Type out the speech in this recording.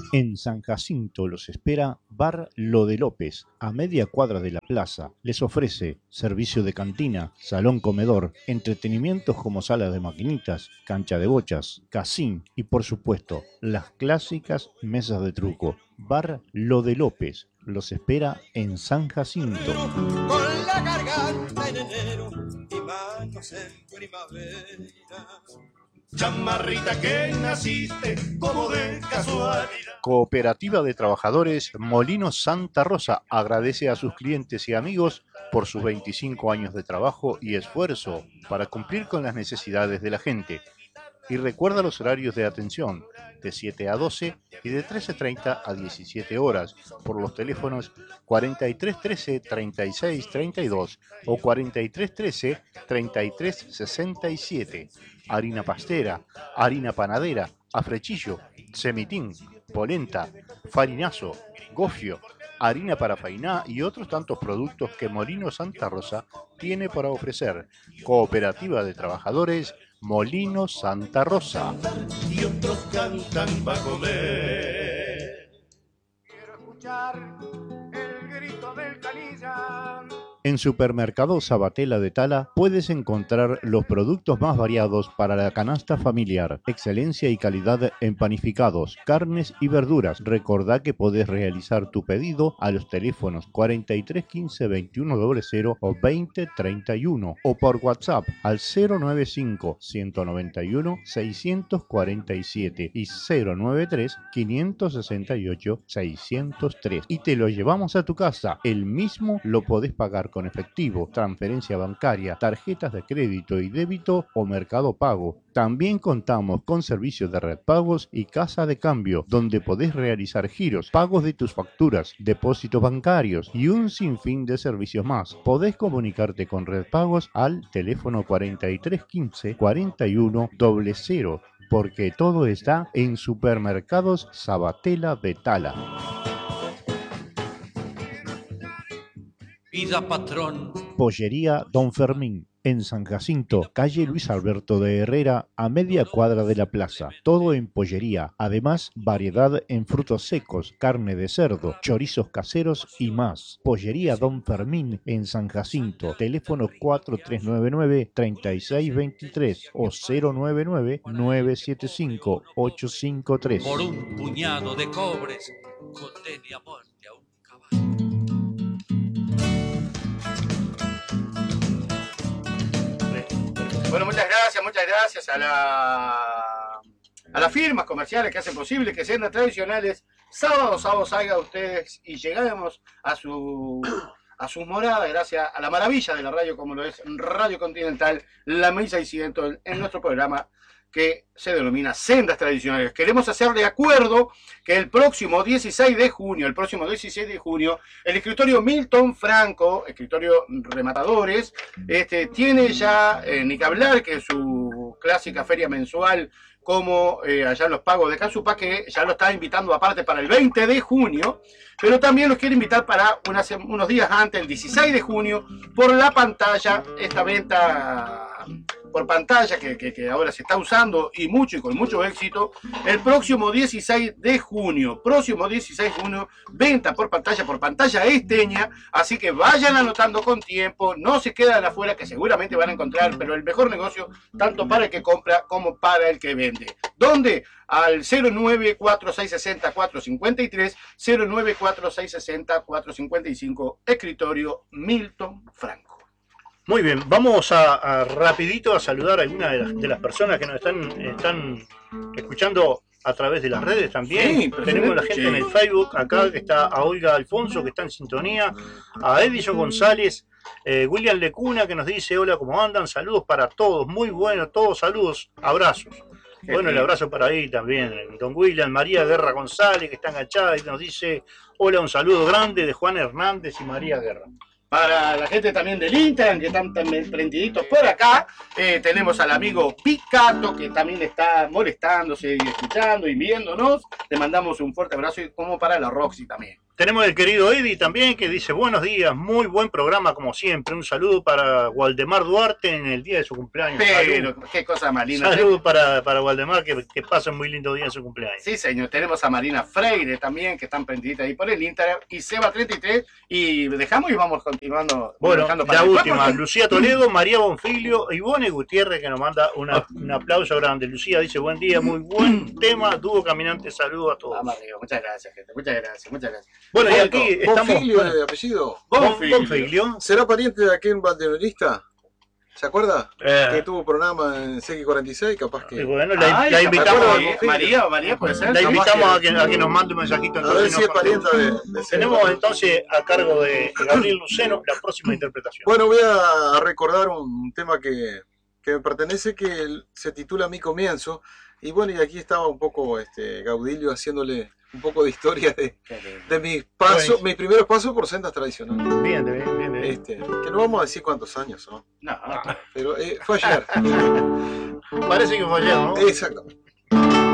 En San Jacinto los espera Bar Lo de López, a media cuadra de la plaza. Les ofrece servicio de cantina, salón comedor, entretenimientos como sala de maquinitas, cancha de bochas, casín y por supuesto las clásicas mesas de truco. Bar Lo de López los espera en San Jacinto. Con la garganta en enero y manos en primavera. Chamarrita que naciste como de casualidad. Cooperativa de Trabajadores Molinos Santa Rosa agradece a sus clientes y amigos por sus 25 años de trabajo y esfuerzo para cumplir con las necesidades de la gente. Y recuerda los horarios de atención, de 7 a 12 y de 13:30 a 17 horas, por los teléfonos 4313 3632 o 4313 3367. Harina pastera, harina panadera, afrechillo, semitín, polenta, farinazo, gofio, harina para fainá y otros tantos productos que Molino Santa Rosa tiene para ofrecer. Cooperativa de Trabajadores Molino Santa Rosa. Y otros cantan para comer. Quiero escuchar el grito del canilla. En Supermercado Sabatella de Tala puedes encontrar los productos más variados para la canasta familiar. Excelencia y calidad en panificados, carnes y verduras. Recordá que podés realizar tu pedido a los teléfonos 43 15 21 00 o 20 31 o por WhatsApp al 095 191 647 y 093 568 603 y te lo llevamos a tu casa. El mismo lo podés pagar con efectivo, transferencia bancaria, tarjetas de crédito y débito o Mercado Pago. También contamos con servicios de red pagos y casa de cambio, donde podés realizar giros, pagos de tus facturas, depósitos bancarios y un sinfín de servicios más. Podés comunicarte con red pagos al teléfono 4315 41 00, porque todo está en Supermercados Sabatella de Tala. Vida patrón. Pollería Don Fermín, en San Jacinto, calle Luis Alberto de Herrera, a media cuadra de la plaza. Todo en pollería, además variedad en frutos secos, carne de cerdo, chorizos caseros y más. Pollería Don Fermín en San Jacinto, teléfono 4399-3623 o 099-975-853. Por un puñado de cobres, condene a muerte a un caballo. Bueno, muchas gracias a las firmas comerciales que hacen posible que sean tradicionales. Sábado salgan ustedes y llegamos a sus moradas gracias a la maravilla de la radio como lo es Radio Continental, la 1600 en nuestro programa que se denomina Sendas Tradicionales. Queremos hacer de acuerdo que el próximo 16 de junio, el escritorio Milton Franco, escritorio Rematadores, tiene ya, ni que hablar, que su clásica feria mensual, como allá en los pagos de Casupa, que ya lo está invitando aparte para el 20 de junio, pero también los quiere invitar para unos días antes, el 16 de junio, por la pantalla, esta venta por pantalla que ahora se está usando y mucho y con mucho éxito, el próximo 16 de junio, venta por pantalla esteña, así que vayan anotando con tiempo, no se quedan afuera que seguramente van a encontrar, pero el mejor negocio tanto para el que compra como para el que vende. ¿Dónde? Al 094-660-453, 094-660-455, escritorio Milton Franco. Muy bien, vamos a rapidito a saludar a algunas de las personas que nos están escuchando a través de las redes también. Sí, tenemos la gente en el Facebook acá, que está a Olga Alfonso, que está en sintonía, a Edison González, William Lecuna, que nos dice: hola, ¿cómo andan? Saludos para todos, muy bueno, todos saludos, abrazos. Bueno, el abrazo para ahí también, don William. María Guerra González, que está enganchada y nos dice: hola, un saludo grande de Juan Hernández y María Guerra. Para la gente también del Instagram, que están también prendiditos por acá, tenemos al amigo Picato, que también está molestándose y escuchando y viéndonos. Le mandamos un fuerte abrazo, y como para la Roxy también. Tenemos el querido Eddie también que dice buenos días, muy buen programa como siempre. Un saludo para Waldemar Duarte en el día de su cumpleaños. Pero, qué cosa más linda. Saludos para Waldemar, que pasen muy lindo día en su cumpleaños. Sí, señor. Tenemos a Marina Freire también, que están pendientes ahí por el Instagram. Y Seba33. Y dejamos y vamos continuando. Bueno, dejando para la después, última, porque- Lucía Toledo, María Bonfiglio, Ivone Gutiérrez, que nos manda un aplauso grande. Lucía dice, buen día, muy buen tema, dúo caminante, saludos a todos. Vamos arriba. Muchas gracias, gente. Muchas gracias, muchas gracias. Bueno, y aquí estamos... Bonfiglio de apellido. Bonfiglio. ¿Será pariente de aquel bandoneonista? ¿Se acuerda? Que Eh, tuvo programa en CX46, capaz que... bueno, Ay, la invitamos, capaz, María puede ser. la capaz invitamos que- a que nos mande un mensajito. A ver entonces si es nos- parienta de ese. Tenemos entonces a cargo de Gabriel Luceno la próxima interpretación. Bueno, voy a recordar un tema que me pertenece, que se titula Mi Comienzo. Y bueno, y aquí estaba un poco Gaudilio haciéndole un poco de historia de mis pasos, mis primeros pasos por sendas tradicionales. Bien, bien. Que no vamos a decir cuántos años son, No, pero fue ayer. Parece que fue ayer, ¿no? Exacto.